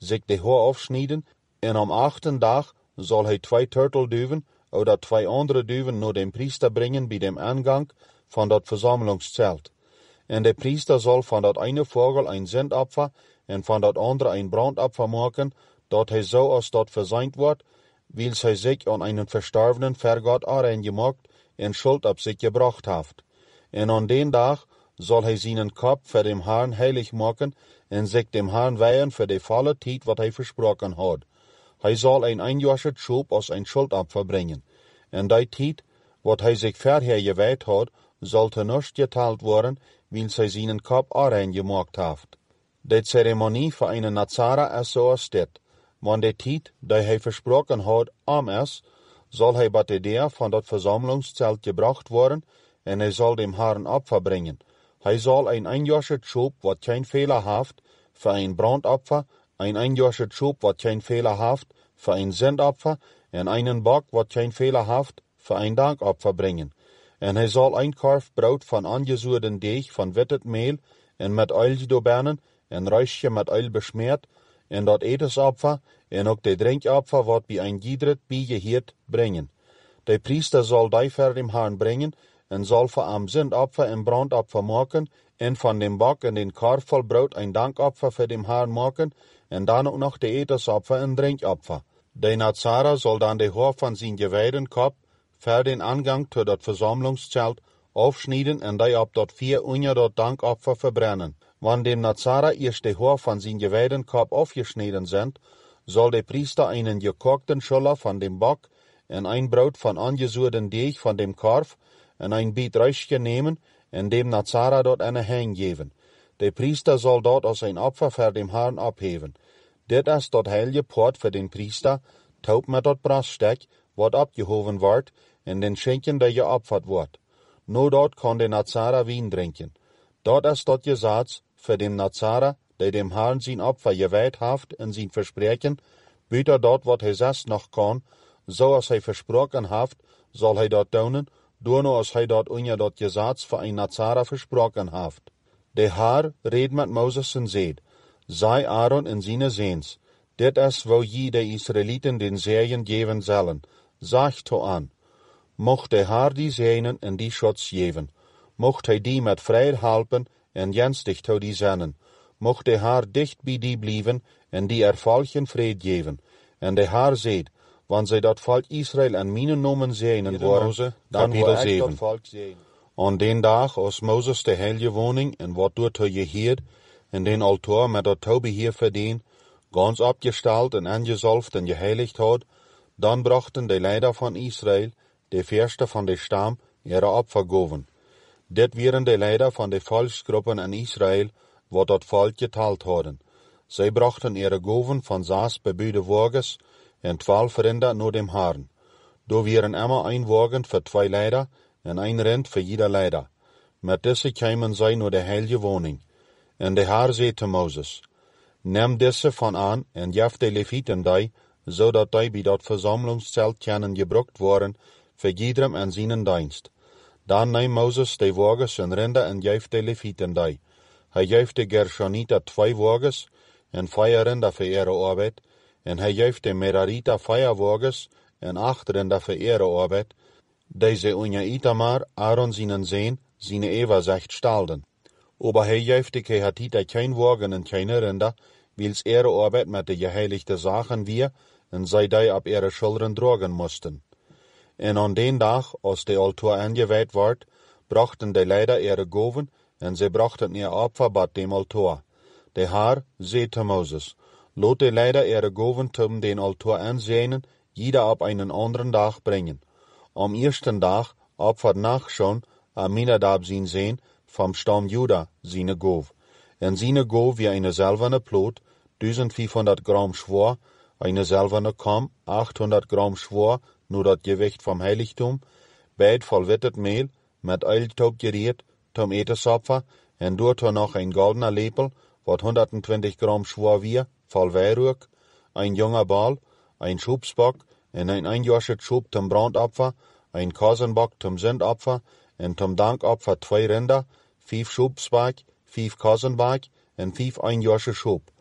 zich de haar afsnijden, en am 8. dag zal hij 2 turtelduwen oder 2 andere duwen naar dem priester brengen bij dem aangang van dat verzamelingszelt. En de priester zal van dat ene vogel een zendopfer en van dat andere een brandopfer maken, dat hij zo als dat verzeind wordt, wils hij zich aan einen Verstorbenen voor God aangemaakt en schuld op zich gebracht heeft. En aan den dag zal hij zijn kop voor dem Herrn heilig maken en zich dem Herrn weihen voor de volle tijd wat hij versproken had. Hij zal een eenjaarset schulp als een schuldopfer brengen. En die tijd, wat hij zich vorher gewijd had, zal ten niets geteld worden, wils hij zijn kop aangemaakt heeft. De ceremonie voor een Nazara is zoals dit. Want de tijd, die hij versproken had, is, zal hij bij de deur van dat verzamelingszelt gebracht worden, en hij zal dem Herrn opfer brengen. Hij zal een eenjaarset schulp wat geen fehler heeft, voor een brandopfer, een eenjaarset schulp wat geen fehler heeft, voor een zendopfer, en einen bok wat geen fehler heeft, voor een dankopfer brengen. En hij zal een korf brood van angezuurden deeg van wittet meel, en met oil gedobernen, en ruisje met oil besmeerd, en dat etensopfer, en ook de drinkopfer wat bij een giedret bijgeheerd brengen. De priester zal die voor dem Herrn brengen, en zal voor am zendopfer en brandopfer maken, en van dem bok en den korf vol brood een dankopfer voor dem Herrn maken, en dan ook nog de etensopfer en drinkopfer. De Nazara zal dan de haar van zijn gewijden kop voor den aangang tot dat verzamelingszelt afsnijden en die op dat 4 onder dat dankopfer verbrennen. Wanneer dem Nazara eerst de haar van zijn gewijden kop afgesneden zijn, zal de priester einen gekookten schuller van dem bok en een brood van angezuurden deeg van dem korf en een biet ruisje nemen en dem Nazara dort eine hang geven. De priester zal dat als een opfer voor dem Herrn opheven. Dit is dat heilige poort voor den priester, taub met dat braststek, wat opgehoven wordt, en den schenken die geopfert wordt. No dort kan de Nazara wien drinken. Dat is dat gezaats voor dem Nazara, die dem Herrn zijn opfer gewijd heeft en zijn verspreken, buiten dat wat hij zes nog kan, zoals hij versproken heeft, zal hij dat doen, door als hij dat onder dat gezaats voor een Nazara versproken heeft. De Herr reed met Moses en zeid, zei Aaron en zijn zeens, dit is wo je de Israëlieten den zeeën geven zullen, zag to aan. Mocht de Herr die zeenen en die schutz geven, mocht hij die met vrijheid helpen en jenstig to die zennen, mocht de Herr dicht bij die blijven en die erfolgen vrede geven. En de Herr zeid, wanneer zij dat volk Israël en mijn nomen zeenen worden, dan wil ik dat volk zeenen. Aan den dag, als Moses de heilige woning en wat door te geheerd, en den altaar met dat touwbeheer verdient, ganz opgesteld en angezalfd en geheiligd had, dan brachten de leider van Israël, de verste van de stam, ihre opfergaven. Dit waren de leider van de volksgroepen in Israël, wat dat volk geteilt hadden. Zij brachten ihre gaven van 6 bebuide wagens en 12 rinder naar dem Herrn. Do waren immer ein wagen voor 2 leider en een rind voor jeder leider. Met deze kwamen zij naar de heilige woning. En de Herr zei te Moses, neem deze van aan en geef de Levieten die, zodat die bij dat verzamelingszelt kunnen gebruikt worden, voor iedereen en zijn dienst. Dan neemt Moses de wagens en rinder en geef de Levieten die. Hij geeft de Gershoniter 2 wagens en 4 rinder voor ihre arbeid, en hij geeft de Merariter 4 wagens en 8 rinder voor ihre arbeid, deze onder Itamar, Aaron zijn zeen, zijn Ewerzecht stalden. Aber hij geeft de Kehatiter kein wagen en keine rinder, wils ihre arbeid met de geheiligde Sachen wir, en zij die op ihre schultern dragen moesten. En aan den dag, als de altaar aangewijd wordt, brachten de leider ihre gaven, en zij brachten ihr Opfer bij dem altaar. De Herr zei te Moses, laat de leider ihre gaven zum den altaar aanzenen, jeder op einen anderen dag brengen. Am ersten dag opfert Nachschon Aminadab zijn zeen, vom Stamm Juda seine Gov. En seine Gov wie eine silberne Plot, 1500 Gramm schwer, eine silberne Kam, 800 Gramm schwer, nur dat Gewicht vom Heiligtum, beid voll wittet Mehl, met Eiltaub geriert, zum Etesopfer, en dort noch ein goldener Lepel, wat 120 Gramm schwer wie, voll Weihrück, ein junger Ball, ein Schubsbock, en ein einjorschet Schub zum Brandopfer, ein Kosenbock zum Sündopfer, en zum Dankopfer 2 Rinder, 5 Schubsback, 5 Kosenback en 5 einjorschen Schub.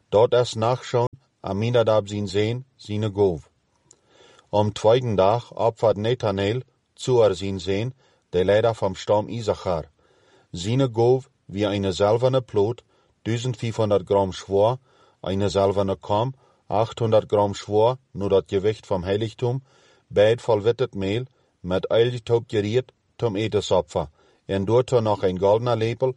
Dort erst nachschauen, Aminadab sin Sehn, sine Gov. Am zweiten Tag opfert Nathanael Zuar sin Sehn, der Leiter vom Stamm Isachar. Sine Gov wie eine silberne Plot, 1500 Gramm schwer, eine silberne Kamm, 800 Gramm schwer, nur das Gewicht vom Heiligtum, beid voll wittet Mehl, mit Eilgetaub geriert, zum Etesopfer, und dort noch ein goldener Lepel,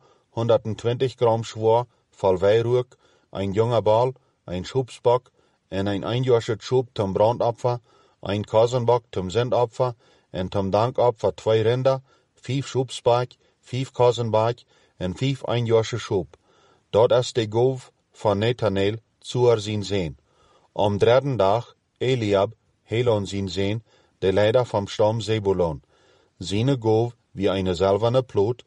120 Gramm schwer, voll Weihrug, ein junger Ball, ein Schubsbock, und ein einjähriges Schub zum Brandopfer, ein Kasenbock zum Sündopfer, und zum Dankopfer 2 Rinder, 5 Schubsbock, 5 Kasenbock, und 5 einjährige Schub. Dort ist die Gov von Nathanael Zuar sin Sehn. Am dritten Tag Eliab, Helon sin Sehn, der Leiter vom Stamm Sebulon. Seine Gov wie eine silberne Plot,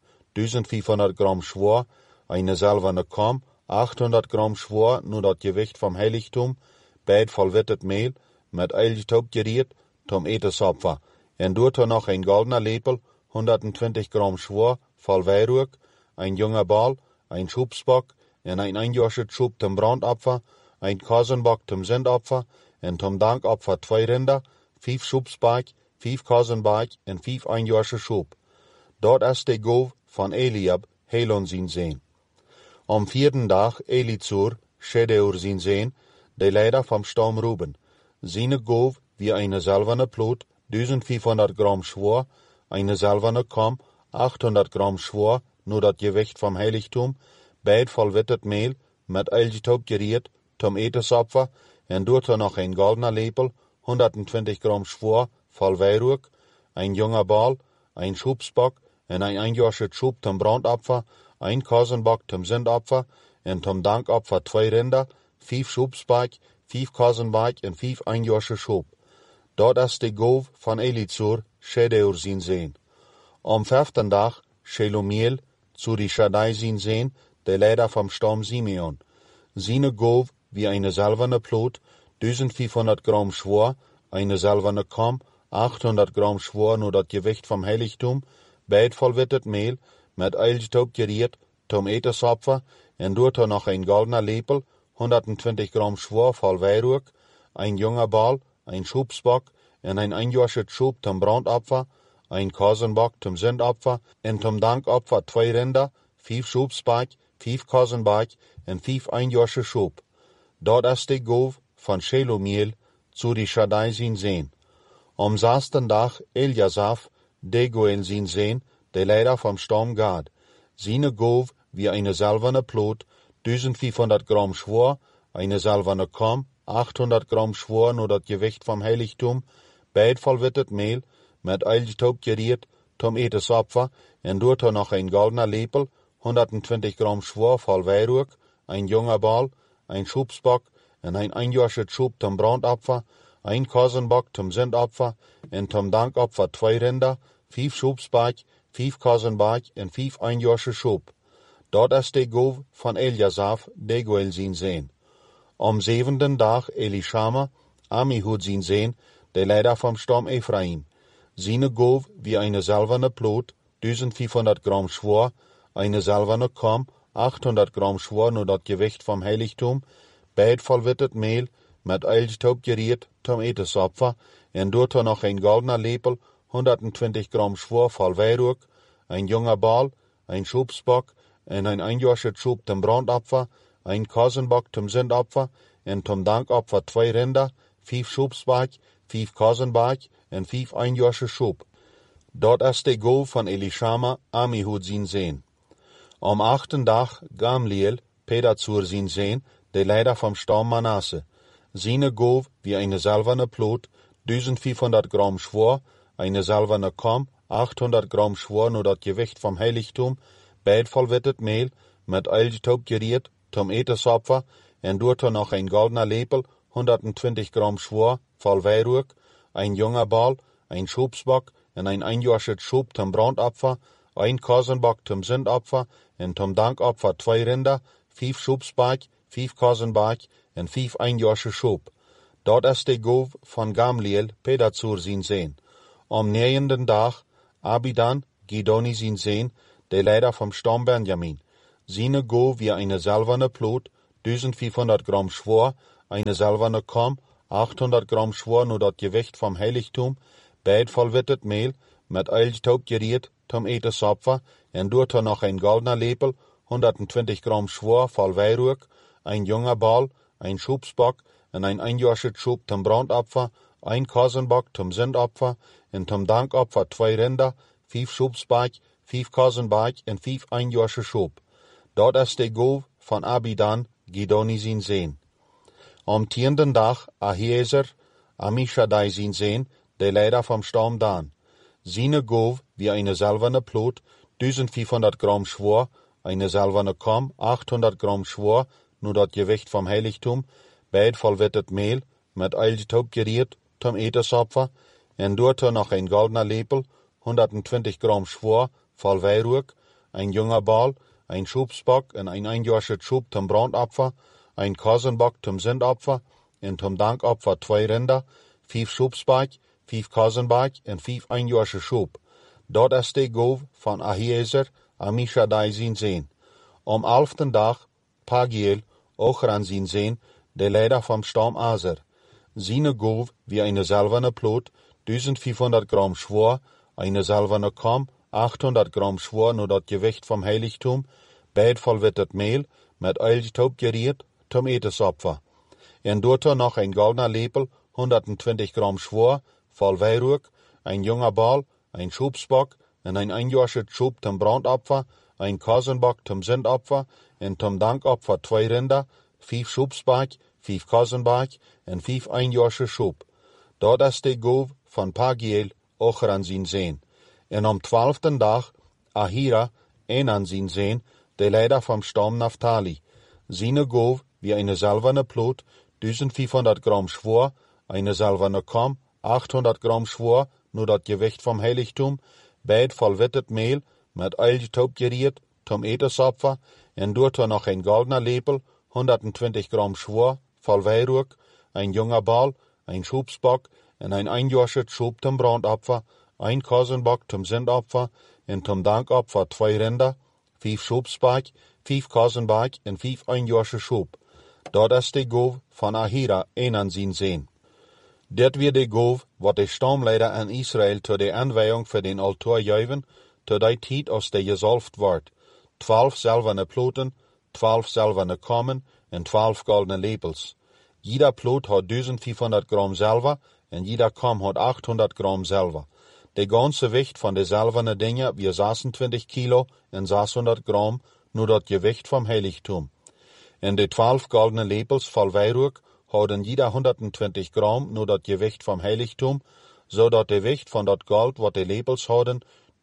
1500 Gramm schwer, eine silberne Kamm, 800 Gramm schwer, nur das Gewicht vom Heiligtum, beid voll wittet Mehl, mit Eilgetaub geriert, zum Etesopfer, und dort noch ein goldener Lepel, 120 Gramm schwer, voll Weihrug, ein junger Ball, ein Schubsbock, und ein einjähriges Schub zum Brandopfer, ein Kasenbock zum Sündopfer, und zum Dankopfer 2 Rinder, 5 Schubsbock, 5 Kasenbock, und 5 einjährige Schub. Dort ist die Gov von Eliab, Helon sin Sehn. Am vierten Tag Elizur, Schedeur sin Sehn, der Leiter vom Stamm Ruben. Seine Gov wie eine silberne Plot, 1500 Gramm schwer, eine silberne Kamm, 800 Gramm schwer, nur das Gewicht vom Heiligtum, beid voll wittet Mehl, mit Eilgetaub geriert, zum Etesopfer, und dort noch ein goldener Lepel, 120 Gramm schwer, voll Weihrug, ein junger Ball, ein Schubsbock, und ein einjähriges Schub zum Brandopfer, ein Kasenbock zum Sündopfer, und zum Dankopfer 2 Rinder, 5 Schubsbock, 5 Kasenbock, und 5 einjährige Schub. Dort ist die Gov von Elizur, Schedeur sin Sehn. Am 5. Tag Shelumiel, Zurishaddai sin Sehn, der Leiter vom Stamm Simeon. Seine Gov wie eine silberne Plot, 1500 Gramm schwer, eine silberne Kamm, 800 Gramm schwer, nur das Gewicht vom Heiligtum, beid voll wittet Mehl, mit Eilgetaub geriert, zum Etesopfer, und dort noch ein goldener Lepel, 120 Gramm schwer, voll Weihrug, ein junger Ball, ein Schubsbock, und ein einjähriges Schub zum Brandopfer, ein Kasenbock zum Sündopfer, und zum Dankopfer 2 Rinder, 5 Schubsbock, 5 Kasenbock, und 5 einjährige Schub. Dort ist die Gov von Shelumiel, Zurishaddai sin Sehn. Am 6. Tag Eljasaph, Deguel sin Sehn, der Leiter vom Stamm Gad. Seine Gov wie eine silberne Plot, 1500 Gramm schwer, eine silberne Kamm, 800 Gramm schwer, nur das Gewicht vom Heiligtum, beid voll wittet Mehl, mit Eilgetaub geriert, zum Etesopfer, und dort noch ein goldener Lepel, 120 Gramm schwer, voll Weihrug, ein junger Ball, ein Schubsbock, und ein einjähriges Schub zum Brandopfer, ein Kasenbock zum Sündopfer, und zum Dankopfer 2 Rinder, 5 Schubsbock, 5 Kasenbock, und 5 einjährige Schub. Dort ist die Gov von Eljasaph, Deguel sin Sehn. Am 7. Tag Elishama, Amihud sin Sehn, der Leiter vom Stamm Ephraim. Seine Gov wie eine silberne Plot, 1500 Gramm schwer, eine silberne Kamm, 800 Gramm schwer, nur das Gewicht vom Heiligtum, beid voll wittet Mehl, mit Eilgetaub geriert, zum Etesopfer, und dort noch ein goldener Lepel, 120 Gramm schwer, voll Weihrug, ein junger Ball, ein Schubsbock, und ein einjähriges Schub zum Brandopfer, ein Kasenbock zum Sündopfer, und zum Dankopfer 2 Rinder, 5 Schubsbock, 5 Kasenbock, und 5 einjährige Schub. Dort ist die Gov von Elishama, Amihud sin Sehn. Am 8. Tag Gamliel, Pedazur sin Sehn, der Leiter vom Stamm Manasse. Seine Gov wie eine silberne Plot, 1500 Gramm schwer, eine silberne Kamm, 800 Gramm schwer, nur das Gewicht vom Heiligtum, beid voll wittet Mehl, mit Eilgetaub geriert, zum Etesopfer, und dort noch ein goldener Lepel, 120 Gramm schwer, voll Weihrug, ein junger Ball, ein Schubsbock, und ein einjähriges Schub zum Brandopfer, ein Kasenbock zum Sündopfer, und zum Dankopfer 2 Rinder, 5 Schubsbock, 5 Kasenbock, und 5 einjährige Schub. Dort ist die Gov von Gamliel, Pedazur sin Sehn. Am 9. Tag Abidan, Gidoni sin Sehn, der Leiter vom Stamm Benjamin. Seine Gov wie eine silberne Plot, 1500 Gramm Schwor, eine silberne Kam, 800 Gramm Schwor nur das Gewicht vom Heiligtum, beid vollwittet Mehl, mit Eilstaub geriet, zum Etesopfer, en dort noch ein goldener Lepel, 120 Gramm Schwor voll Weihrauch, ein junger Ball, ein Schubsbock, en ein einjähriges Schub zum Brandopfer, ein Kasenbock zum Sündopfer, en zum Dankopfer 2 Rinder, 5 Schubsbock, 5 Kasenbock en 5 einjährige Schub. Dort ist der Gov von Abidan, Gidoni sin Sehn. Am 10. Tag Ahiezer, Amishadai sin Sehn, der Leiter vom Stamm Dan. Seine Gov wie eine silberne Plot, 1500 Gramm Schwor, eine silberne Kam, 800 Gramm Schwor, nur das Gewicht vom Heiligtum, beid vollwittet Mehl, mit Eilstaub geriet, zum Etesopfer, en dort noch ein goldener Lepel, 120 Gramm Schwor, voll Weihrauch, ein junger Ball, ein Schubsbock en ein einjähriges Schub zum Brandopfer, ein Kasenbock zum Sündopfer, en zum Dankopfer 2 Rinder, 5 Schubsbock, 5 Kasenbock en 5 einjährige Schub. Dort ist der Gov von Ahiezer, Amishadai sin Sehn. Am 11. Tag Pagiel, Ochran sin Sehn, der Leiter vom Stamm Aser. Seine Gov wie eine silberne Plot, 1500 Gramm Schwor, eine silberne Kam, 800 Gramm Schwor nur das Gewicht vom Heiligtum, beid vollwittet Mehl, mit Eilstaub geriet, zum Etesopfer. En dort noch ein goldener Lepel, 120 Gramm Schwor, voll Weihrauch, ein junger Ball, ein Schubsbock, en ein einjähriges Schub zum Brandopfer, ein Kasenbock zum Sündopfer, en zum Dankopfer 2 Rinder, 5 Schubsbock, 5 Kasenbock, en 5 einjährige Schub. Dort ist der Gov von Pagiel, Ochran sin Sehn. En am 12. Tag Ahira, Enan sin Sehn, der Leiter vom Stamm Naphtali. Seine Gov wie eine silberne Plot, 1500 Gramm Schwor, eine silberne Kam, 800 Gramm Schwor, nur das Gewicht vom Heiligtum, beid vollwittet Mehl, mit Eilstaub geriet, zum Etesopfer, en dort noch ein goldener Lepel, 120 Gramm Schwor, voll Weihrauch, ein junger Ball, ein Schubsbock, en ein einjähriges Schub zum Brandopfer, ein Kasenbock zum Sündopfer, en zum Dankopfer 2 Rinder, 5 Schubsbock, 5 Kasenbock en 5 einjährige Schub. Dort ist der Gov von Ahira, Enan sin Sehn. Dit weer de Gov, wat de Stammleider an Israel tot de Anweihung für den Altar juiven, tot die Tijd als de gesalft wordt. 12 silberne Ploten, 12 silberne Kammen en 12 goldene Lepels. Jeder Plot hat 1500 Gramm Silber en jeder Kam hat 800 Gramm Silber. De ganze Gewicht von de silberne Dinge wie 26 Kilo en 600 Gramm, nur das Gewicht vom Heiligtum. En de 12 goldene Lepels voll Weihrauch houden jeder 120 Gramm, nur das Gewicht vom Heiligtum, so dat de Gewicht von dat Gold, wat de Lepels houden,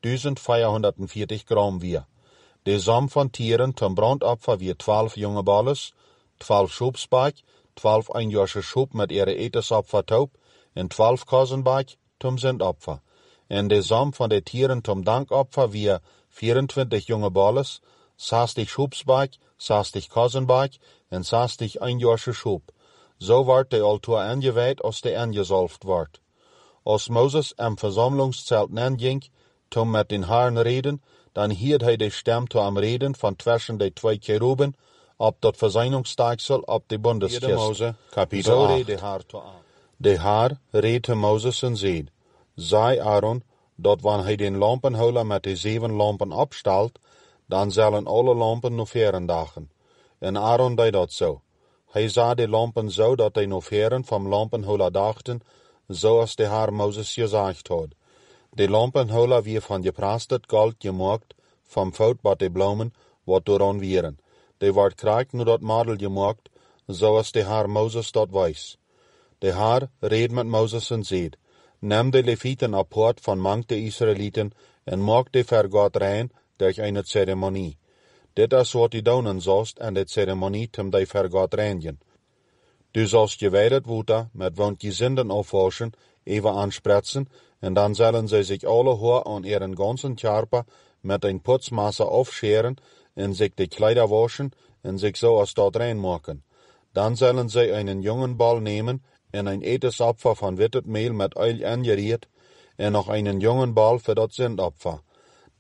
1440 Gramm wir. De Samm von Tieren zum Brandopfer wie 12 junge Balles, 12 Schubsbock, 12 einjährige Schub mit ihre Etesopfer taub, en 12 Kasenbock zum Sündopfer. En de Samm von de Tieren zum Dankopfer wie 24 junge Balles, 60 Schubsbock, 60 Kasenbock en 60 einjährige Schub. So wordt de Altar angeweiht, als de angesalft wordt. Als Moses am Versammlungszelt nanging, zum mit den Haaren reden, dann hielt hij de stem toe am Reden von zwischen de 2 Cheruben, op dat Verseinungstaagsel op de Bundeskist. Mose, Kapitel So 8. reed de Haar toe aan. De Haar reed te Moses en zeid, zei Aaron, dat wanneer hij den lampenholer met de 7 lampen opstelt, dan zullen alle lampen nog 4 dagen. En Aaron deed dat zo. Hij zag de lampen zo dat hij nog 4 vom lampenholer dachten, zoals de Haar Moses gezegd had. De lampenholer wie van geprastet gold gemaakt, vom fout wat de bloemen, wat dooraan wieren. De wordt krijgt nu dat madel gemaakt, zoals de Haar Moses dat weis. De Haar reed met Moses en zeid, neem de Levieten apart van mank de Israëlieten en maak de vergaat rein durch eine Zeremonie. Dit is wat die doen zost en de ceremonie tem de vergaat reinigen. Du sollst geweidet worden met wond je zinden afwaschen, even aanspretzen, en dan zullen zij zich alle Haar aan ihren ganzen Körper met een putzmasse afscheren en zich de Kleider waschen en zich zo als dort reinmaken. Dan zullen zij einen jungen Ball nemen en een Etesopfer van wittet Mehl met Öl angeriert en noch einen jungen Ball für dat Sündopfer.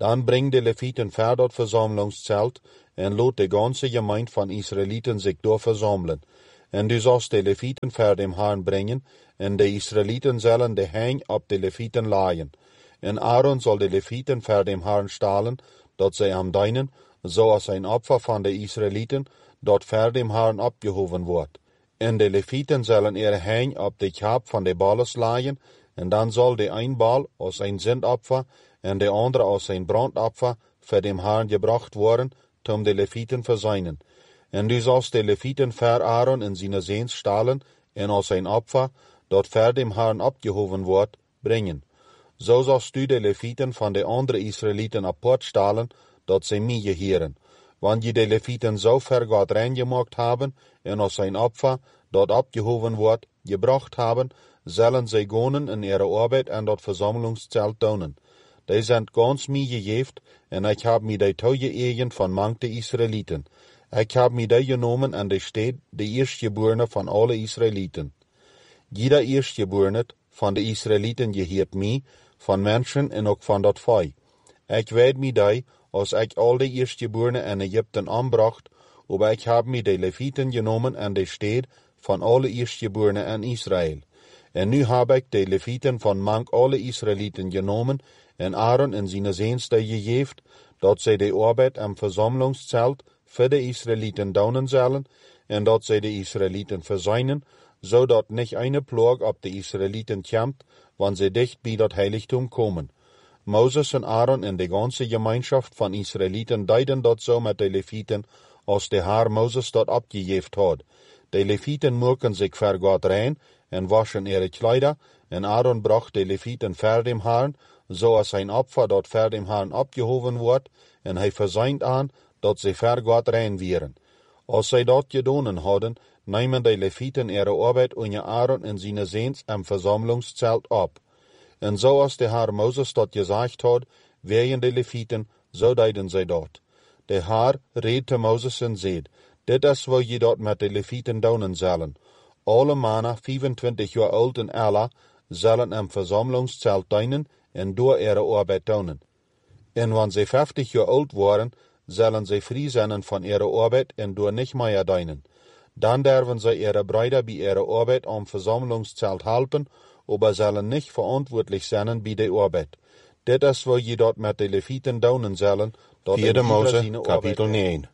Dan bring de Leviten ver dat Versammlungszelt en lot de ganze Gemeinde van Israeliten zich door verzamelen. En du sollst de Leviten ver dem Herrn brengen, en de Israeliten zullen de hang op de Leviten laaien. En Aaron zal de Leviten ver dem Herrn stalen, dat zij hem dienen, zoals een opfer van de Israeliten, dat ver dem Herrn opgehoven wordt. En de Leviten zullen ihre hang op de kap van de balles laaien, en dan zal de een bal als een zendopfer en de andere als een brandopfer voor dem Herrn gebracht worden, om de Leviten verzeinen. En du sollst de Leviten ver Aaron in zijn zeens stalen, en als een opfer, dat ver dem Herrn opgehoven wordt, brengen. Zo sollst du de Leviten van de andere Israeliten apart stalen, dat zij mij geheren. Want je de Leviten zo ver Gott rein gemaakt hebben, en als een opfer, dat opgehoven wordt, gebracht hebben, zullen zij gonen in ihre arbeid en dat Versammlungszelt doen. Die zijn ganz mij gegeven, en ik heb mij die toegeëigend van mank de Israeliten. Ik heb mij die genomen en die steed de eerstgeborene van alle Israeliten. Jeder eerstgeborene van de Israeliten geheert mij, van mensen en ook van dat vee. Ik weet mij die, als ik al de eerstgeborene in Egypten aanbracht, aber ik heb mij de Leviten genomen en de steed van alle eerstgeborene in Israël. En nu heb ik de Leviten van mank alle Israeliten genomen, en Aaron in zijn zeens die gegeven, dat zij de arbeid am Versammlungszelt voor de Israeliten doen zullen, en dat zij de Israeliten verzeinen, zodat niet een ploeg op de Israeliten komt, wanneer zij dicht bij dat heiligtum komen. Moses en Aaron en de ganze Gemeinschaft van Israeliten deiden dat zo met de Leviten, als de Heer Moses dat opgegeven had. De Leviten maken zich voor Gott rein en waschen ihre Kleider, en Aaron bracht de Leviten ver dem Herrn, zoals een opfer dat ver dem Herrn opgehoven wordt, en hij verzeint aan dat ze ver Gott rein wären. Als zij dat gedaan hadden, nemen de Leviten ihre arbeid onder Aaron en zijn zeens am Versammlungszelt op. En zoals de Heer Moses dat gezegd had, wegen de Leviten, zo deden zij dat. De Heer reed te Moses en zei, dit is wat je dat met de Leviten doen zullen. Alle mannen 25 jaar oud en ouder zullen am Versammlungszelt dienen en door ihre arbeid doen. En wanneer ze 50 jaar oud worden, zullen ze vrij zijn van ihre arbeid en door niet meer dienen. Dan durven ze ihre Brüder bij ihre arbeid am Versammlungszelt helpen, aber zullen niet verantwoordelijk zijn bij de arbeid. Dit is wat je dat met de Leviten doen zullen, dat 4 Mose, kapitel 9.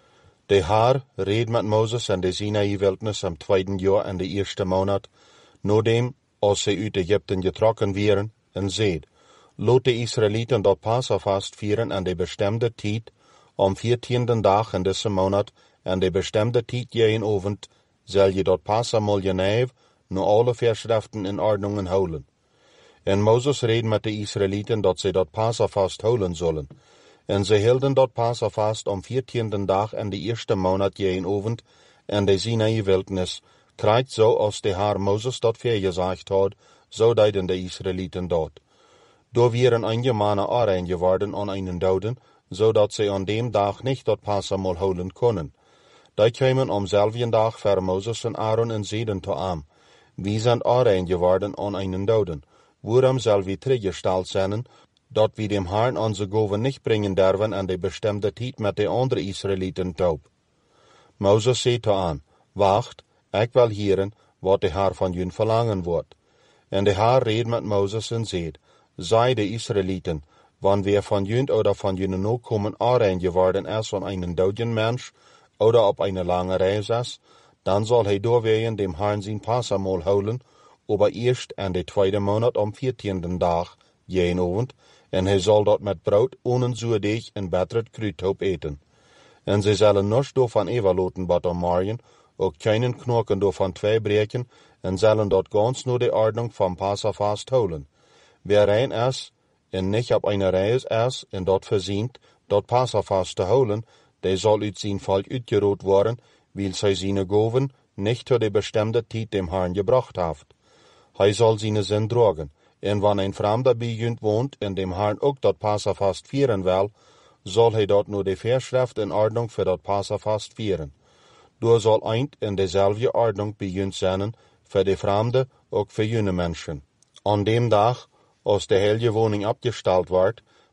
De Heer reed met Moses en de Sinai-wildnis am 2. jaar in de eerste maand, nadem als ze uit Egypten getrokken waren, en zeid, laat de Israeliten dat Passafast vieren aan de bestemde tijd, am 14. dag in deze maand, en de bestemde tijd jeen ovend, zal je dat Passamal geneve, nu alle verschriften in ordnungen houden. En Moses reed met de Israeliten dat ze dat Passafast houden zullen. En ze hielden dat Passafast am 14. dag in de eerste maand jeen ovend, en de Sinai-wildnis, krijgt zo als de Heer Moses dat vergezegd had, zo deden de Israeliten dat. Door waren einige mannen aanrein geworden aan einen doden, zodat ze aan dem dag niet dat Passamal houden konden. Die kwamen am selben dag voor Moses en Aaron en zeiden te hem, wie zijn aanrein geworden aan einen doden, waarom zal we teruggesteld zijn, dat we dem Herrn onze goven niet brengen durven en de bestemde tijd met de andere Israeliten taub. Moses zei te hem, wacht, ik wil hieren wat de Heer van jullie verlangen wordt. En de Heer reed met Moses en zei, zei de Israeliten, wanneer van jullie oder van jullie nakomen aanrein geworden is van einen doden mens, oder op eine lange reis is, dan zal hij doorwegen dem Herrn zijn Passamal houden, aber eerst in de tweede maand am 14. dag, jeen ovend, en hij zal dat met brood, ohne zuurdeeg en betterd kruidhoop eten. En ze zullen niets daarvan evaluaten wat om morgen, ook keinen knoken daarvan twee breken, en zullen dat ganz nur de ordnung van Passafast houden. Wer rein is, en niet op eine reis is, en dat verzint, dat Passafast te houden, die zal uit zijn volk uitgeroot worden, weil zij zijn goven niet tot de bestemde tijd dem Herrn gebracht heeft. Hij zal zijn zin dragen, en wanneer een Fremder bij jullie woont en dem Herrn ook dat Passafast vieren wil, zal hij dat nur de Verschrift in ordnung voor dat Passafast vieren. Door zal eind in dezelfde ordnung bij jullie zijn, voor de Fremde ook voor jullie mensen. Aan dem dag, als de heilige woning opgesteld wordt,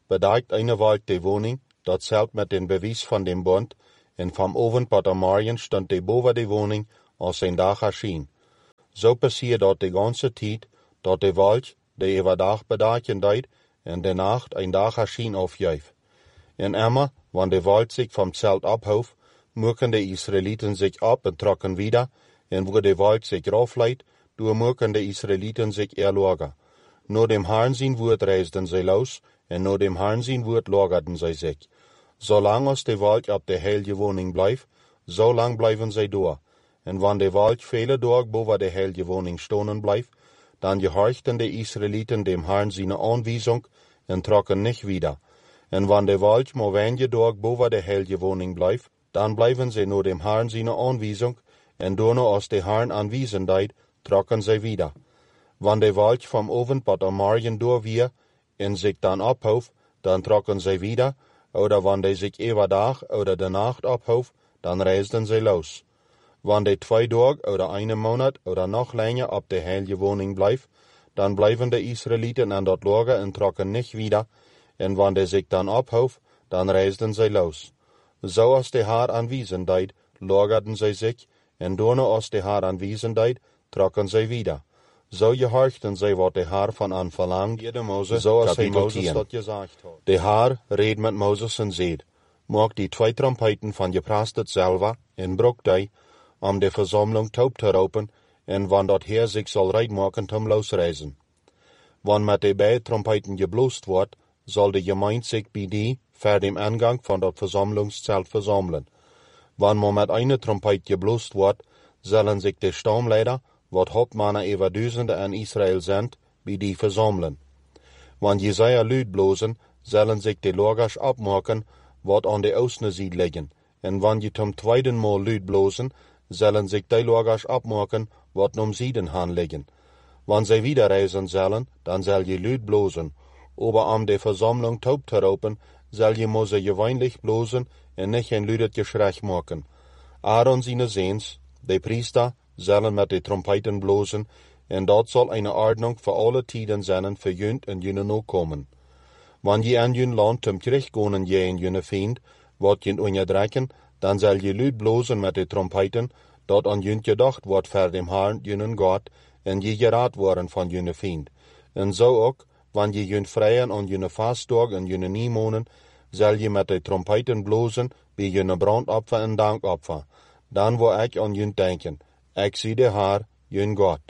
bedeckt eine Wolk die Wohnung, dat zelt met den Beweis van dem Bund, en vom Abend tot am Morgen stond die boven die Wohnung, als een dag erschien. Zo passiert dat de ganze tijd, dat de Wolk, die overdag bedekken deed, en de Nacht een dag erschien aufjuif. En immer, wann de Wolk sich vom Zelt abhof, moeken de Israeliten sich ab en trokken wieder, en wo de Wolk sich raufleidt, door moeken de Israeliten sich erlogen. Nur dem Herrn sein Wort reisden sie los, en nur dem Herrn sein Wort lagerten sie sich. Solange als de Wolk ab der heilige Wohnung bleibt, so lang bleiben sie da. En wann de Wolk viele Tage boven de heilige Wohnung stonen bleibt, dann gehorchten de Israeliten dem Herrn seine Anweisung en trokken nicht wieder. En wann de Wolk maar wenige Tage boven de heilige Wohnung bleibt, dann bleiben sie nur dem Herrn seine Anweisung, en door nur als de Herrn Anwesenheit, trokken sie wieder. Wann de Wolk vom Abend tot am Morgen door wir, en sich dann abhof, dann trokken sie wieder, oder wann de sich overdag oder de Nacht abhof, dann reisden sie los. Wann de 2 Tage oder einen Monat oder noch länger ab der heilige Wohnung bleibt, dann bleiben de Israeliten an dort Lager en trokken nicht wieder, en wann de sich dann abhof, dann reisden sie los. So als de Herr Anwesenheit, lagerten sie sich, en door als de Herr Anwesenheit, trokken sie wieder. So gehorchten sie, wat de Herr von an verlangt, so als hij Moses dat gesagt hat. De Herr reed met Moses en zeid, maak die 2 trompeten van je prastet selber, en brok die, de Versammlung taub te roepen, en wann dat Heer zich zal reid maken om losreizen. Wann met de beide trompeten geblost wordt, zal de gemeente zich bij die, ver dem Eingang van dat Versammlungszelt versammeln. Wann man met eine trompet geblost wordt, zullen zich de Stammleider, wat Hauptmannen über Duizenden in Israel sind, bij die versammeln. Wann Jesaja luid blozen, zullen zich de lagers abmaken, wat an de Oostenzijde liggen. En wann je zum tweeden Mal luid blozen, zullen zich de lagers abmaken, wat om Zieden han liggen. Wann sie wieder reisen zullen, dann zal je luid blozen. Aber de Versammlung taub te roepen, zal je moze gewöhnlich blozen en nicht ein luidet Geschrei maken. Aaron seine Seens, de Priester, zullen met de trompeten blozen, en dat zal eine Ordnung für alle Tiden zijn für junt en jene no komen. Wann je an jun land zum Krieg gonen je en jene Feind, wat je onderdrekken, dan zal je luid blozen met de trompeten, dat an junt gedacht wordt voor dem Herrn jenen God, en je geraad worden van jene Feind. En zo ook, wann je jun vrijen an jene Fastdag en jene Niemonen, zal je met de trompeten blozen bij jene brandopfer en dankopfer. Dan wil ik aan jun denken. Ik zie de Heer, jun God.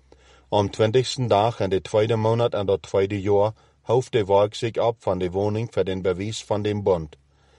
Am 20. dag in de 2e maand en dat 2e jaar hoeft de Wolk zich op van de woning voor den bewijs van dem Bund.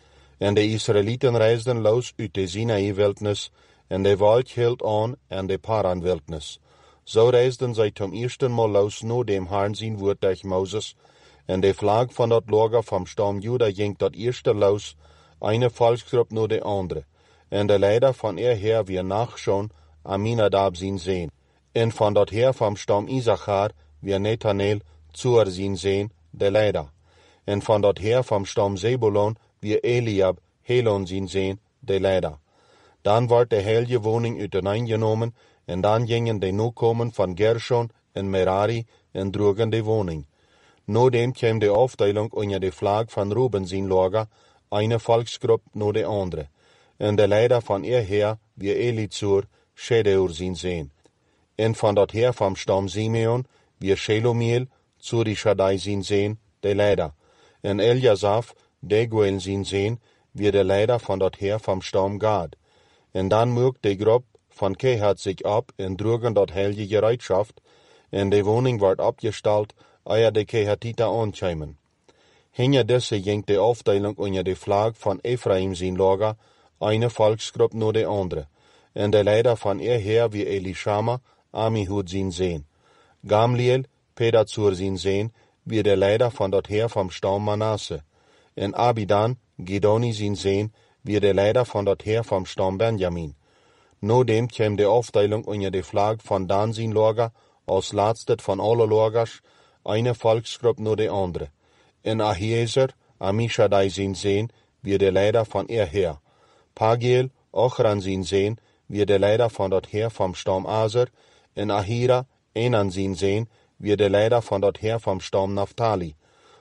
En de Israëlieten reisden los uit de Sinai-wildnis, en de Wolk hield aan en de Paran-wildnis. Zo reisden zij zum eersten Mal los nur dem Herrn zijn woord durch Moses, en de vlag van dat lager vom Stamm Juda ging dat eerste los, eine Volksgruppe nur de andere. En de leider van her wie nachschauen, Aminadab zijn Sehn. En van dat Heer vom Stamm Issachar, wie Nethanel, Zur zijn Sehn, de leider. En van dat Heer vom Stamm Zebulon, wie Eliab, Helon zijn Sehn, de leider. Dan werd de heilige woning uiteengenomen, en dan gingen de Nachkommen van Gershon en Merari en droegen de woning. Nodem kwam de Aufteilung onder de vlag van Ruben zijn lager, eine Volksgruppe nur de andere. En de leider van her, wie Elizur, Schedeur zijn Sehn. En van dat Heer vom Stamm Simeon, wie Shelomiel, Zurishadai zijn Sehn, de leider. En Eljasaf, Deguel zijn Sehn, wie de leider van dat Heer vom Stamm Gad. En dan mögt de Gruppe von Kehat sich ab en droegen dat heilige Gereitschaft, en de woning wordt abgestalt, eer de Kehatiter aankomen. Hinter deze ging de Aufteilung onder de vlag van Ephraim zijn lager, eine Volksgruppe nur de andere. En de leider van her wie Elishama, Amihud zijn Sehn. Gamliel, Pedazur zijn Sehn, wie de leider van dat Heer vom Stamm Manasse. En Abidan, Gidoni zijn Sehn, wie de leider van dat Heer vom Stamm Benjamin. Nodem kwam de Aufteilung onder de vlag van Dan zijn lager, als laatstet van alle lagers, eine Volksgruppe nur de andere. En Ahiezer, Amishadai zijn Sehn, wie de leider van her. Pagiel, Ochran zijn Sehn, wie de leider van dat Heer vom Stamm Aser, en Ahira, Enan zijn Sehn, wie de leider van dat Heer vom Stamm Naphtali.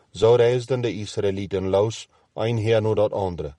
Zo reisden de Israëlieten los, een her naar dat andere.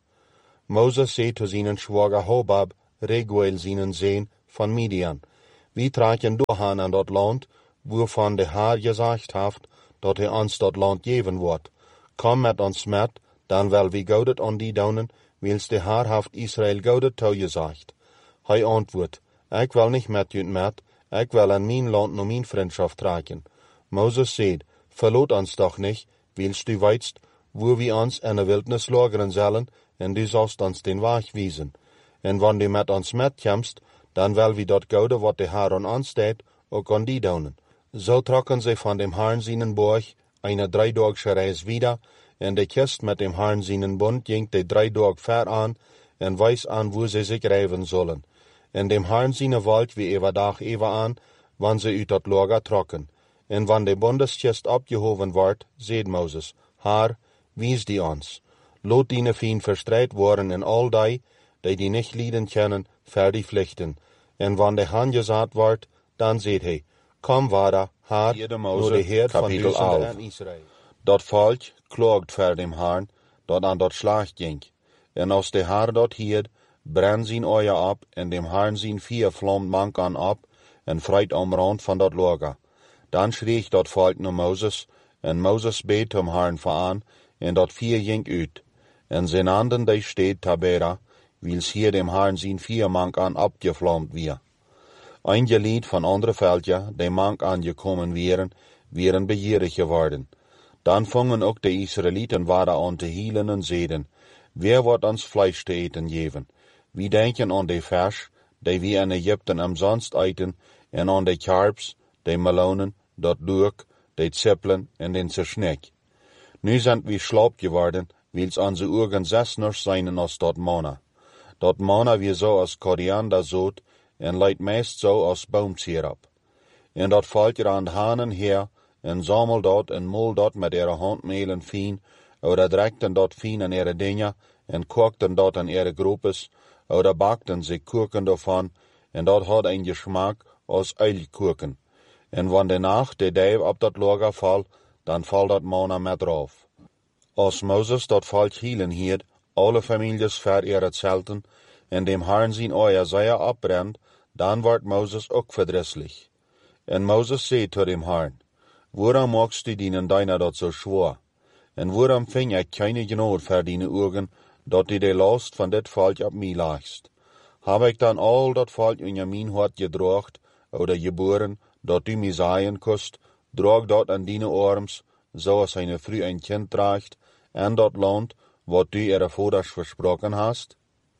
Moses zei zu seinen Schwager Hobab, Reguel seinen Sohn von Midian, wir tragen doorgaan an dat land, wovon de Herr gesagt haft, dat hij ons dat land geven wordt. Kom met ons met, dan wel wie goudet aan die daunen, wils de Herr haft Israël goudet toegesagt. Hij antwoordt, ik wil niet met u met, ik wil aan mijn land nur mijn vriendschaft tragen. Moses zei, verloot ons toch niet, wils du weitst, wo wir ons in de wildnis lageren zullen, en du sollst ons den Weg wiesen. En wann du met ons metkomst, dan wil wie dat gouden wat de Herr aan ons deed, ook aan die daunen. Zo trokken sie von dem Herrn seinen Burg eine 3-dagische Reis wieder, en de kist met dem Herrn seinen Bund ging de 3 Tage ver an, en weis an, wo sie sich reiven sollen. En dem Herrn seine Wald wie Dag an, wann sie uit dat Lager trokken. En wann de Bundeskist abgehoven wordt, zeed Moses, Herr, wies die ons. Lot die Fien verstreit worden in all die nicht lieden können, ver die Pflichten. En wann de Herrn gesagt wordt, dan zeed hij, kom vader, Herr, nur de Heer van duizenden en Israël. Dat volk klaagt ver dem Herrn, dat aan dat slag ging. En als de Herr dat hierd, brenn zijn oeien op, en dem Herrn zijn vier vlamt mank aan op, en freit am rand van dat lager. Dan schreeg dat volk naar Moses, en Moses beet hem Herrn aan, en dat vier ging uit. En zijn handen die steed Tabera, wils hier dem Herrn zijn vier mank aan opgevlamd weer. Einige Lied van andere veldje, die mank aangekommen wären begierig geworden. Dan vangen ook de Israëlieten waren aan te hielen en zeiden, wer wordt ons Fleisch te eten geven? Wie denken aan de vers, die we in Egypten umsonst eten, en aan de karps, de melonen, dat durk, de zippelen en den zersnek. Nu sind wir schlapp geworden, wils onze Augen zesner zijn als dat manna. Dat manna wie zo als Korianderzoot, en leidt meest zo als boomsirup. En dat valt er aan de hanen her, en sammelt dat en mol dat met ihre handmelen fien, oder drekten dat fien in ihre dingen, en kookten dat in ihre groepes, oder bakten sie Kuchen davon, en dat had een Geschmack als Eilkuchen. En wann de Nacht de Dave op dat Lager valt, dan valt dat manna met drauf. Als Moses dat volk hielen hield, alle families ver ihre Zelten, en dem Herrn zijn oeien zeer abbrennt, dan wordt Moses ook verdrisslich. En Moses zei zu dem Herrn, waarom machst du dienen deiner dat so schwor? En waarom ving ik keine Genot voor deine Augen, dat du de last van dit volk op mij lagst? Heb ik dan al dat volk in mijn hart gedraagt, oder geboren, dat du mij zaaien kust, draag dat aan deine arms, zoals eine Frau ein Kind draagt, en dat land, wat du ihre Vaters versprochen hast?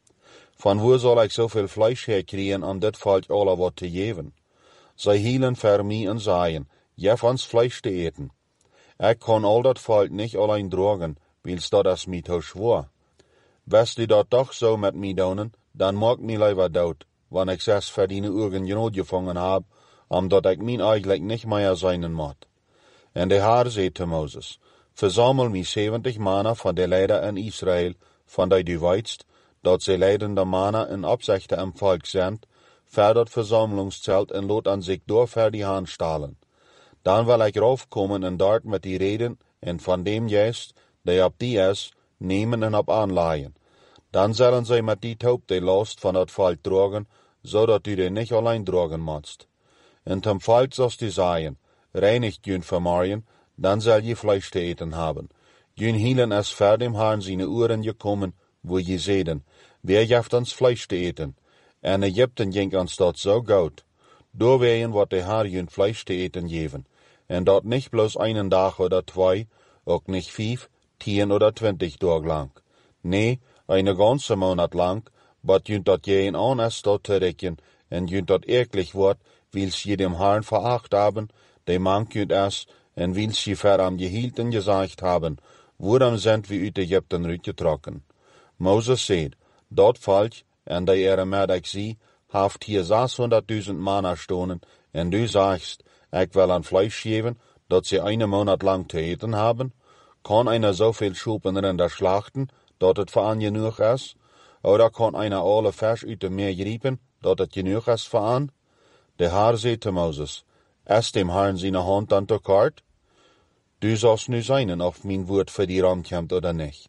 Van wo soll ik zoveel Fleisch herkriegen, om dit volk alle wat te geven? Zij hielen voor mij en zeiden, geef ons Fleisch te eten. Ik kan al dat volk niet alleen dragen, wils dat is mij te schwor. Wist du dat toch zo met mij doen, dan maak mij liever dood, wanneer ik 6 verdiene Ugen genoeg gevangen heb, omdat ik mijn eigenlijk niet meer zijn moet. En de Herr zei te Moses, verzamel mij 70 mannen van de leider in Israël, van die du weitst, dat ze leidende mannen in opzichte im volk zijn, ver dat verzamelingszelt en lood aan zich door ver die haan stalen. Dan wil ik raufkomen en dort met die reden en van dem juist, die op die is, nemen en op aanlaaien. Dan zullen zij met die taub de last van dat volk dragen, zodat u den niet alleen dragen moest. En tem volk zoals du zeggen, reinigt jün vermarien, dan zal je Fleisch te eten haben. Jün hielen es ver dem Herrn seine Uhren gekommen, wo je zeiden, wer geeft ons Fleisch te eten? En Egypten ging ons dat zo goed. Doorwegen wat de Herr jün Fleisch te eten geven. En dat niet bloß einen Dag oder 2, ook niet 5, 10 oder 20 Tage lang. Nee, eine ganze Monat lang, bat jün dat je aan es dat te rekken, en jün dat eklig wordt, wils je dem Herrn veracht haben, de mank jün es, en wils je ver am gehielten gesagt haben, waarom sind wir uit Egypten uitgetrokken? Moses zei, dat volk, en die met ik zie, haft hier 600.000 Manna stonen, en du sagst, ik wil aan Fleisch geven, dat sie eine Monat lang te eten haben? Kann einer so viel Schupenrinder schlachten, dat het voor aan genoeg is? Oder kann einer alle Vers uit de Meer griepen, dat het genoeg is voor aan? De Herr zei te Moses, is dem Herrn seine Hand dan te kort? Du sollst nu zijn of mijn woord voor die komt oder nicht.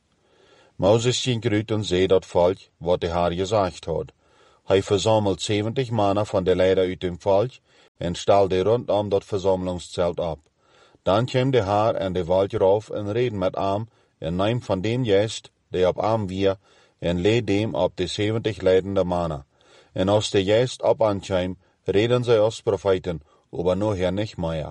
Moses ging uit en zei dat volk wat de Heer gezegd had. Hij verzamelt 70 mannen van de leider uit dem volk en stelde rondom dat verzamelingszelt op. Dan kwam de Heer en de wolk rauf en reden met hem en nam van dem Geest, die op hem weer, en leed dem op de 70 leidende mannen. En als de Geest op aankwam, reden zij als profeten, aber nachher nicht mehr.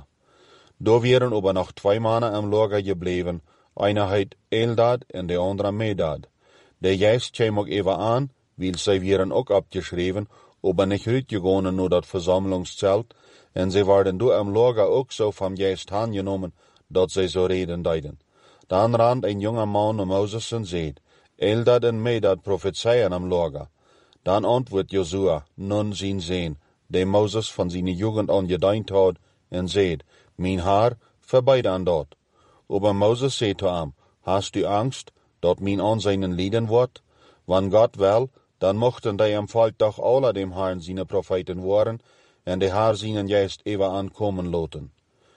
Da wären aber noch 2 mannen im Lager gebleven, einer heet Eldad en de andere Medad. De Geist kwam ook even aan, weil zij wären ook abgeschreven, aber nicht uitgegangen nur dat verzamelingszelt, en zij werden door im Lager ook zo vom Geist aangenomen, dat zij zo reden deiden. Dan rand een junger man naar Moses en zei, Eldad en Medad prophezeien im Lager. Dan antwoordt Josua, nun zien zijn, de Moses van zijn jugend aan gedient had, en zei, mijn Heer, verbeid aan dat. Aber Moses zei zu ihm, hast du Angst, dat mijn aan seinen lieden wordt? Wann Gott will, dan mochten die am Volk doch alle dem Herrn seine Propheten worden, en de Herr seinen Geist even aankomen laten.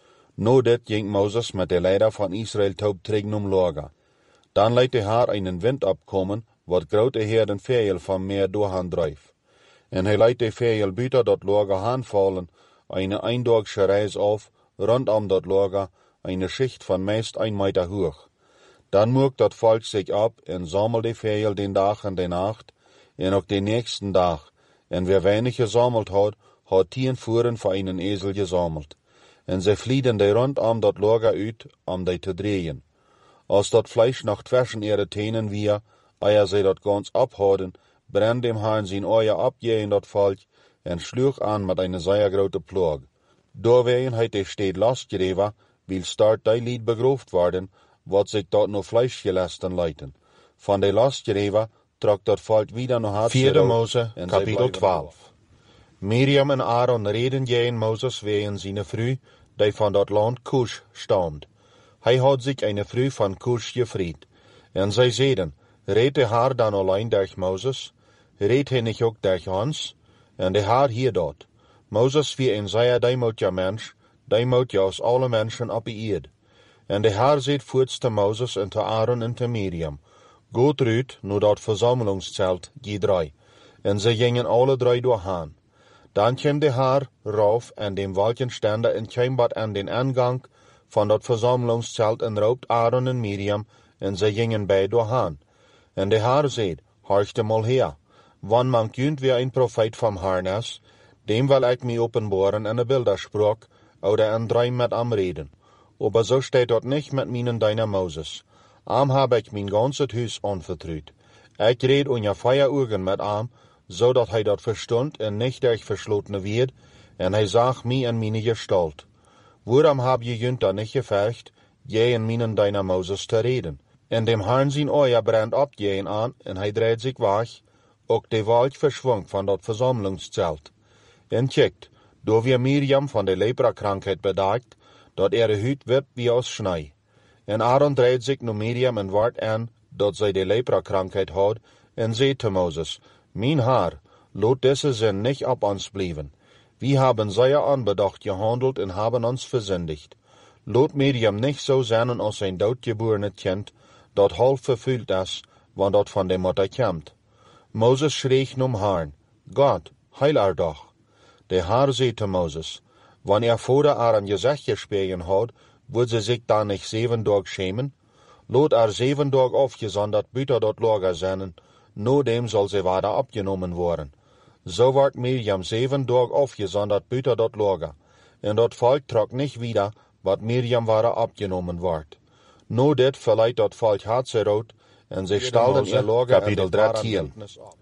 No dit ging Moses met de leider van Israël taub terug Lager. Dan leidt de Herr einen Wind opkomen, wat grote herden veel van meer doorhand drijft. En hij leidt de veel buiten dat Lager aanvallen, eine eindagsche reis auf, rondom dat Lager, eine Schicht van meest 1 Meter hoog. Dan moekt dat volk zich op en sammelde veel den dag en de nacht, en ook den nächsten dag. En wer weinig gesammelt had 10 voeren voor einen Esel gesammelt. En zij vlieden de rondom dat Lager uit, om die te drehen. Als dat Fleisch noch zwischen ihre Tenen wir, eer zij dat ganz abhouden, brennt dem Herrn zijn Eier ab je in dat volk, en sloeg aan met eine sehr grote ploeg. Doorwegen heit de steed lastgereven, wil start die lied begroofd worden, wat zich dat no Fleisch gelasten leiten. Van de lastgereven trok dat volk wieder no hart. 4 Mose, kapitel 12. Miriam en Aaron reden in Moses wegen seine Früh, die van dat land Kusch stammt. Hij had zich eine Früh van Kusch gefried. En zij zeiden, reed de Heer dan alleen durch Moses? Reed hij niet ook durch ons? En de Heer hier dat. Moses wie een zeer deimoutiger Mensch, deimoutiger als alle Menschen op de eerd. En de Heer zei voorts te Moses en te Aaron en te Miriam, Gaat eruit naar dat verzamelingszelt, die 3. En ze gingen alle 3 doorheen. Dan kwam de Heer rauf en dem Wolkenständer en kwam bad aan den aangang van dat verzamelingszelt en roopt Aaron en Miriam en ze gingen bij doorheen. En de Heer zei, horchte mal her, wann man kunt weer een profeet van Herrn is, dem wil ik mij openbaren en een bildersprok, oder een dream met am reden. Aber so steht dort nicht mit meinen deiner Moses. Am hab ich mein ganzes Haus anvertraut. Ich red ungefähr Augen mit am, so dat hij dat verstund en nicht durch verschlotene wird, en hij zag mij en meine Gestalt. Waarom hab je junt da nicht gevercht, je en meinen deiner Moses te reden? En dem Herrn zijn Eier brennt op je aan, en hij dreht sich weg, ook de wolk verschwang van dat verzamelingszelt. En kijkt, door wir Miriam van de Lepra-krankheid bedagt, dat huid wird wie aus Schnee. En Aaron dreht sich nu Miriam en wart aan, dat zij de Lepra-krankheid had, en zei te Moses, Mijn Herr, laat deze zin nicht op ons blijven. Wir haben sehr anbedacht gehandelt en haben ons versündigt. Laat Miriam nicht so sein als ein doodgeborene Kind, dat halb verfüllt is, want dat van de Mutter komt. Moses schreeg num Herrn, Gott, heil er doch. De Herr zei te Moses, wann vor een gezicht gesprochen had, wird sie sich dan nicht 7 Tage schämen? Laat 7 Tage aufgesondert buiten dat Lager zijn, no dem soll sie weiter abgenommen worden. So ward Miriam 7 Tage aufgesondert buiten dat Lager, en dat volk trok nicht wieder, wat Miriam weiter abgenommen ward. No dit verleiht dat volk hartzerood, en sie stalden ihr Lager kapitel 13.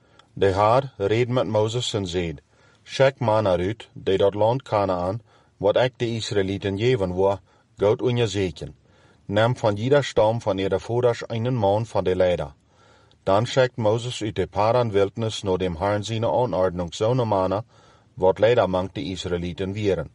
De Heer reed met Moses en zei, Schek mannen uit, die dat land Kanaan, wat ik de Israëlieten geven wil, gaat unje zeken. Neem van jeder stam van ihre vaders einen man van de leider. Dan schickt Moses uit de Paran-Wildnis naar dem Herrn seine Anordnung zo'n mannen, wat leider mank de Israëlieten wieren.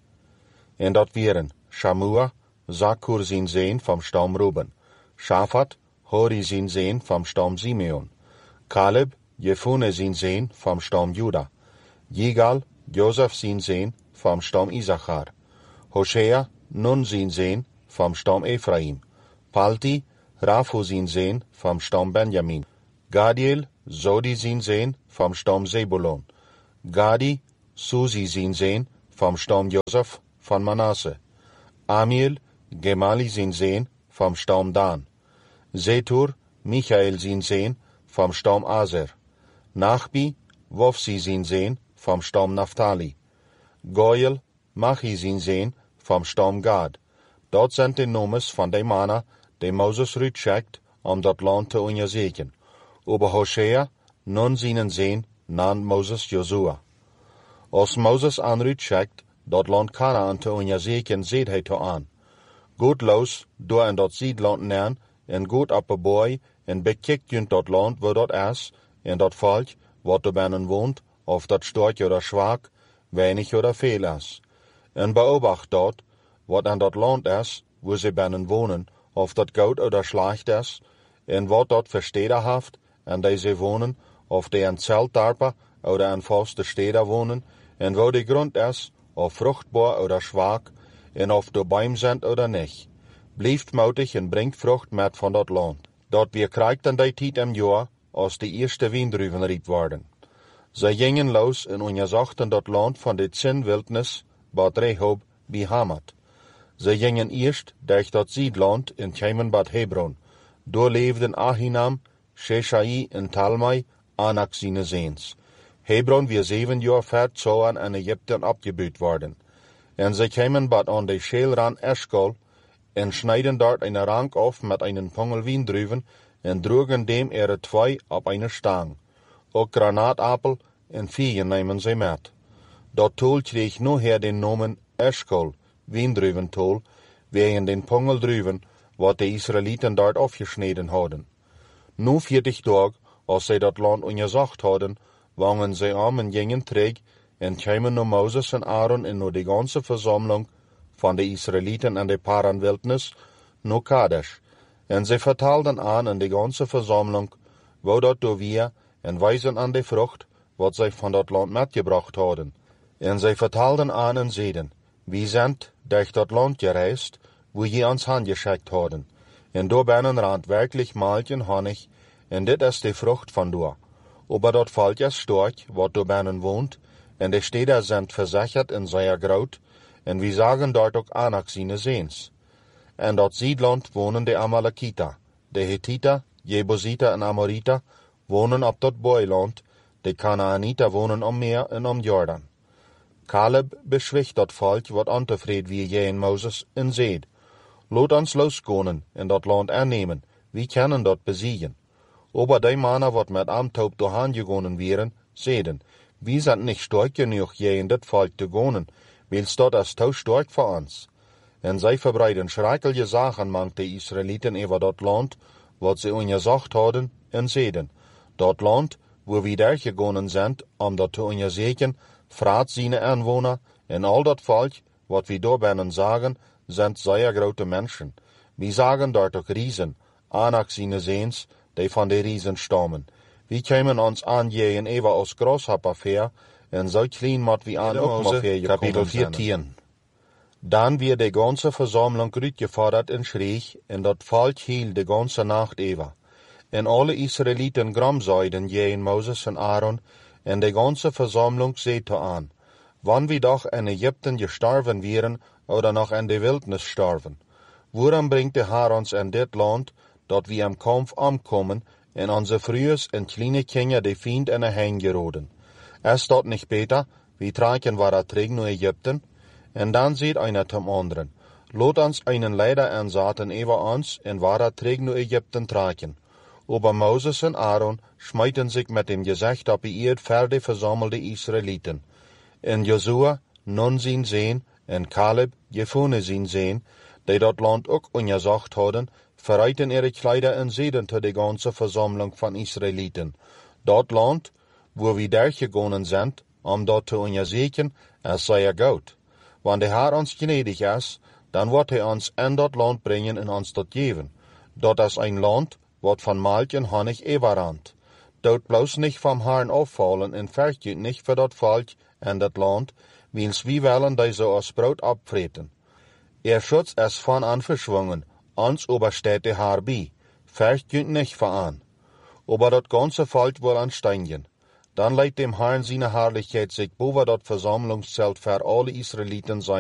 En dat wieren Shamua, Zakur zijn zoon vom stam Ruben, Shaphat, Hori zijn zoon vom stam Simeon, Caleb, Jefune zijn zoon vom stam Juda, Jigal, Joseph zijn zoon vom stam Issachar, Hosea, Nun zijn zoon vom Stamm Ephraim. Palti, Raphu sein Sohn, vom Stamm Benjamin. Gadiel, Sodi sein Sohn, vom Stamm Zebulon. Gadi, Susi sein Sohn, vom Stamm Josef, von Manasse. Amiel, Gemali sein Sohn, vom Stamm Dan. Setur, Michael sein Sohn, vom Stamm Aser. Nachbi, Wofsi sein Sohn, vom Stamm Naphtali. Goyel, Machi sein Sohn, vom Stamm Gad. Dort sind die Nomes von den Manna, die Moses rütschickt, das Land zu untersuchen. Aber Hosea, nun seinen Sohn, nannt Moses Josua. Als Moses anrütschickt, das Land Kanaan zu untersuchen, seht er an. Gut los, door in dat Siedland nern, en goed op een boy, en bekijkt junt dat land waar dat is, en dat volk, wat er binnen woont, of dat sterk oder zwak, weinig oder veel is. En beobacht dat, wat aan dat land is, waar ze binnen wonen, of dat goed oder slecht is, en wat dat voor steden heeft, en die ze wonen, of die in zeltdorpen oder in vaste steden wonen, en waar de grond is, of vruchtbaar oder zwak, en of de Bäume sind oder nicht. Blijft mutig en bringt Frucht met van dat land. Dat wir krijgt in die tijd im Jahr, als de eerste wijndruiven riep worden. Zij gingen los en onderzochten dat land van de 10 Wildnis, Bad Rehob, bij Hamat. Zij gingen eerst durch dat Siedland en kwamen Bad Hebron. Door leefden Ahinam, Sheshai en Talmai, Anak seine Seens. Hebron wir 7 jaar ver zouden in Egypten abgebuut worden. En zij kwamen Bad aan de Scheelrand Eschkol, en schneiden dort eine Rank auf mit einen Pongel Wijndruiven en droegen dem ihre 2 op eine Stang. Ook Granatapel en Viehen nemen zij met. Dat tol kreeg nu her den Namen Eschkol, Wijndruiventol, wegen den Pongeldruiven, wat de Israeliten dort afgesneden hadden. Nu 40 Tage, als zij dat land onderzocht hadden, wangen zij am en gingen terug en kwamen naar Moses en Aaron en naar de ganze Versammlung van de Israeliten en de Paran-Wildnis, naar Kadesh. En zij vertelden aan in de ganze Versammlung, wo dat door wir, en wijzen aan de vrucht, wat zij van dat land metgebracht hadden. En zij vertelden aan en zeiden, wie sind durch dat land gereist, wo je ons handgeschickt hadden. En door binnen rand werkelijk Malk en Honig, en dit is de vrucht van door. Aber dat volk is stark, wat door binnen woont, en de steden sind versichert en zeer groot, en we sagen dort ook Anak seine Seens. En dat Siedland wonen de Amalekita, de Hethiter, Jebusiter en Amoriter wonen op dat Boiland, de Kanaaniter wonen om Meer en om Jordan. Caleb beschwicht dat volk wat ontevreden wie je in Moses en zeid, laat ons losgonen en dat land aannemen, we kunnen dat besiegen. Aber die Männer, wat met Amtaub doorheen gegonen wären, zeiden, we sind nicht stark genug je in dit volk te gonen, weils dat is te stark voor ons. En zij verbreiden schreckliche Sachen mangt de Israeliten over dat land, wat ze onderzocht hadden, en zeiden, dat land, wo we daar gegonen sind, dat te onderzoeken, vraat seine Anwohner, en al dat volk, wat we daar binnen sagen, sind sehr grote Menschen. We sagen dort ook Riesen, Anak seine Seens, die van de Riesen stammen. We komen ons aangeven even als Grasshopper ver, en zo klein mat wie aan ook maar ver Kapitel 14. Dan wird de ganze Versammlung uitgefordert en schreeg, en dat volk hield de ganze Nacht over. En alle Israeliten gramzeiden gegen Moses en Aaron, en de ganze Versammlung zette aan, wann wir doch in Ägypten gestorben wären oder noch in de Wildnis sterven. Woran bringt der Herr uns in dit land, dat wir am Kampf ankommen, en onze Frühes en kleine Kinder de Fiend in de Hang geroden? Ist dat nicht beter, wie tragen wir da terug naar Ägypten? En dan sieht einer zum anderen, lot uns einen Leiter ansaten über uns, en wir da terug naar Ägypten tragen. Aber Moses en Aaron schmeiten sich mit dem Gesicht auf die Erde für die versammelte Israeliten. En Josua, Nun sein Sohn, en Caleb, Jefune sein Sohn, die dat land ook onderzocht hadden, verreiten ihre Kleider en zeiden te de ganze Versammlung von Israeliten. Dat land, wo wir durchgegangen sind, dat te onderzoeken, es sei gut. Wann der Herr uns gnädig ist, dann wird uns in dat land bringen en ons dat geven. Dat is ein land, wat van Malk en Honig überrannt. Dort bloß nicht vom Herrn auffallen en vergeet nicht für dat volk en dat land, wils wie wollen die so als Brot abvreten. Schutz ist von an verschwungen, ans obersteht der Harbi, vielleicht günt nicht veran. Aber das ganze Volk wohl ansteigen. Dann leiht dem Herrn seine Herrlichkeit sich boven das Versammlungszelt für alle Israeliten sein.